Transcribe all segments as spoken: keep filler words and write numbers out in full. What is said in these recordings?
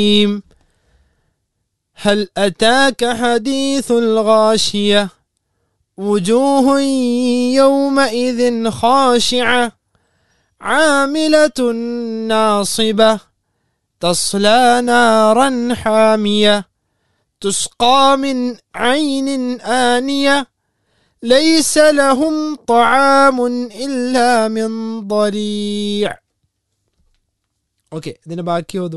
هل أتاك حديث الغاشية وجوه يومئذ خاشعة عاملة ناصبة تصلى نارا حامية تسقى من عين آنية ليس لهم طعام إلا من ضريع. Okay, ഇതിന്റെ ബാക്കി ഓതൂ.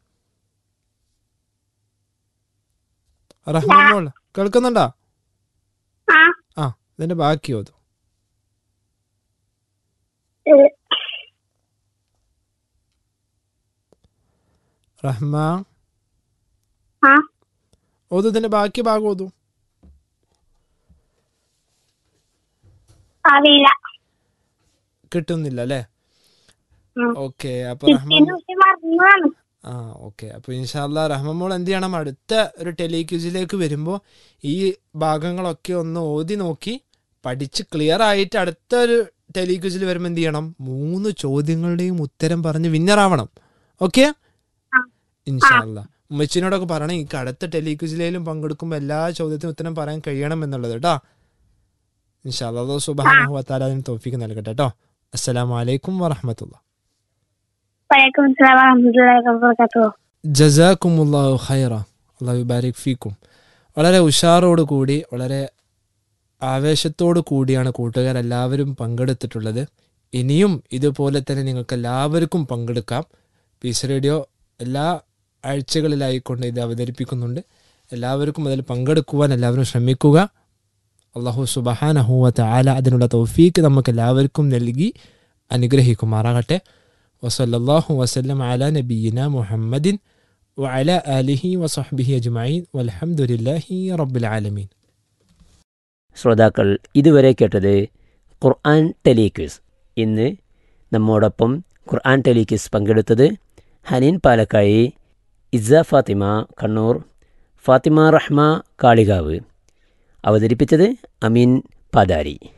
റഹ്മാൻ കേൾക്കുന്നുണ്ടോ? ആ, ഇതിന്റെ ബാക്കി ഓതൂ. റഹ്മാൻ ഓതൂ, ഇതിന്റെ ബാക്കി ഭാഗം ഓതൂ. കിട്ടുന്നില്ല അല്ലേ? ഓക്കെ, അപ്പൊ റഹ്മാൻ ആ ഓക്കെ അപ്പൊ ഇൻഷാ അല്ലാഹ് റഹ്മാൻ മോൾ എന്ത് ചെയ്യണം, അടുത്ത ഒരു ടെലിക്യൂസിലേക്ക് വരുമ്പോ ഈ ഭാഗങ്ങളൊക്കെ ഒന്ന് ഓതി നോക്കി പഠിച്ച് ക്ലിയർ ആയിട്ട് അടുത്ത ഒരു ടെലിക്യൂസിൽ വരുമ്പോ എന്ത് ചെയ്യണം, മൂന്ന് ചോദ്യങ്ങളുടെയും ഉത്തരം പറഞ്ഞ് വിന്നർ ആവണം. ഓക്കെ ഇൻഷാ അല്ലാഹ്. ഉമ്മച്ചിനോടൊക്കെ പറയണം എനിക്ക് അടുത്ത ടെലിക്യൂസിലേലും പങ്കെടുക്കുമ്പോൾ എല്ലാ ചോദ്യത്തിനും ഉത്തരം പറയാൻ കഴിയണം എന്നുള്ളത് കേട്ടോ. ഇൻഷാ അല്ലാഹ് അല്ലാഹു സുബ്ഹാനഹു വ തആല അതിന് തൗഫീഖ് നൽകട്ടെ കേട്ടോ. അസ്സലാമു അലൈക്കും വറഹ്മത്തുള്ളാഹി. ജസാക്കുമുല്ലാഹു ഖൈറ, അല്ലാഹു ബാരിക് ഫീക്കും. വളരെ ഉഷാറോട് കൂടി വളരെ ആവേശത്തോടു കൂടിയാണ് കൂട്ടുകാരെല്ലാവരും പങ്കെടുത്തിട്ടുള്ളത്. ഇനിയും ഇതുപോലെ തന്നെ നിങ്ങൾക്ക് എല്ലാവർക്കും പങ്കെടുക്കാം. പീസ് റേഡിയോ എല്ലാ ആഴ്ചകളിലായിക്കൊണ്ട് ഇത് അവതരിപ്പിക്കുന്നുണ്ട്. എല്ലാവർക്കും അതിൽ പങ്കെടുക്കുവാൻ എല്ലാവരും ശ്രമിക്കുക. അല്ലാഹു സുബ്ഹാനഹു വ തആല അതിനുള്ള തൗഫീഖ് നമുക്ക് എല്ലാവർക്കും നൽകി അനുഗ്രഹിക്കുമാറാകട്ടെ. വസല്ലല്ലാഹു വസല്ലം അലാ നബിയിന മുഹമ്മദിൻ വഅലാ ആലിഹി വസഹ്ബിഹി അജ്മഈൻ വൽഹംദുലില്ലാഹി റബ്ബിൽ ആലമീൻ. ശ്രോതാക്കൾ ഇതുവരെ കേട്ടത് ഖുർആൻ ടെലിക്വിസ്. ഇന്ന് നമ്മോടൊപ്പം ഖുർആൻ ടെലിക്വിസ് പങ്കെടുത്തത് ഹനീൻ പാലക്കായി, ഇസ്സ ഫാത്തിമ കണ്ണൂർ, ഫാത്തിമ റഹ്മ കാളികാവ്. അവതരിപ്പിച്ചത് അമീൻ പാതാരി.